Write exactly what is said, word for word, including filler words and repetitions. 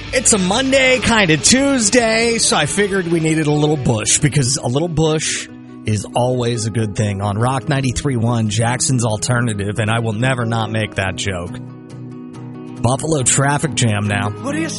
It's a Monday, kind of Tuesday, so I figured we needed a little Bush, because a little Bush is always a good thing. On Rock ninety-three point one, Jackson's Alternative, and I will never not make that joke. Buffalo traffic jam now. What do you